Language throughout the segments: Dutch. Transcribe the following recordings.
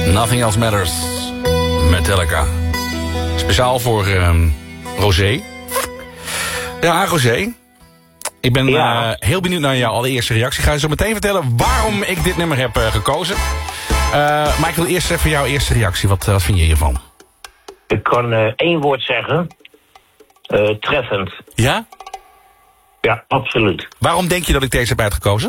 Nothing Else Matters. Metallica. Speciaal voor Rosé. Ja, Rosé. Ik ben heel benieuwd naar jouw allereerste reactie. Ga je zo meteen vertellen waarom ik dit nummer heb gekozen. Maar ik wil eerst even jouw eerste reactie. Wat vind je hiervan? Ik kan één woord zeggen. Treffend. Ja? Ja, absoluut. Waarom denk je dat ik deze heb uitgekozen?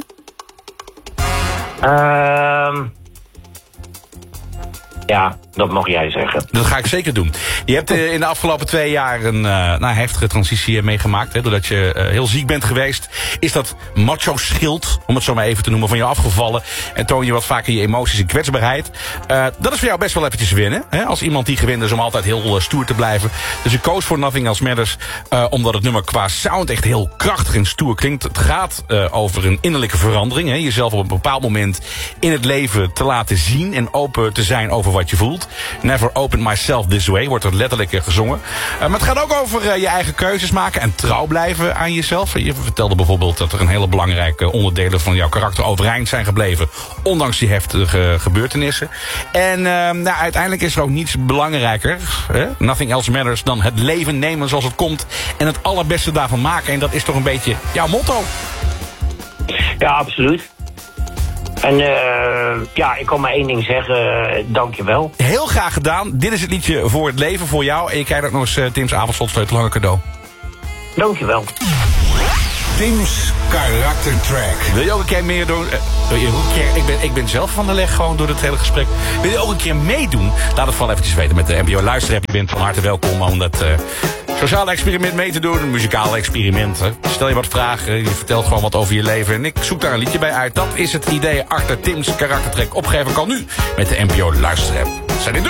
Ja, dat mag jij zeggen. Dat ga ik zeker doen. Je hebt in de afgelopen 2 jaar een heftige transitie meegemaakt. Hè, doordat je heel ziek bent geweest. Is dat macho schild, om het zo maar even te noemen, van je afgevallen. En toon je wat vaker je emoties en kwetsbaarheid. Dat is voor jou best wel eventjes winnen. Hè, als iemand die gewend is om altijd heel stoer te blijven. Dus ik koos voor Nothing Else Matters. Omdat het nummer qua sound echt heel krachtig en stoer klinkt. Het gaat over een innerlijke verandering. Hè, jezelf op een bepaald moment in het leven te laten zien. En open te zijn over wat je voelt. Never opened myself this way, wordt er letterlijk gezongen. Maar het gaat ook over je eigen keuzes maken en trouw blijven aan jezelf. Je vertelde bijvoorbeeld dat er een hele belangrijke onderdelen van jouw karakter overeind zijn gebleven. Ondanks die heftige gebeurtenissen. En uiteindelijk is er ook niets belangrijker. Nothing else matters dan het leven nemen zoals het komt. En het allerbeste daarvan maken. En dat is toch een beetje jouw motto. Ja, absoluut. En ik kan maar één ding zeggen, dankjewel. Heel graag gedaan. Dit is het liedje voor het leven voor jou. En je krijgt ook nog eens Tim's avondslotsleutel cadeau. Dankjewel. Tim's karaktertrack. Wil je ook een keer meer doen? Ik ben zelf van de leg gewoon door het hele gesprek. Wil je ook een keer meedoen? Laat het vooral eventjes weten met de NPO Luisterapp. Je bent van harte welkom om dat sociale experiment mee te doen. Een muzikale experiment. Hè. Stel je wat vragen, je vertelt gewoon wat over je leven. En ik zoek daar een liedje bij uit. Dat is het idee achter Tim's karaktertrack. Opgeven kan nu met de NPO Luisterapp. Zijn dit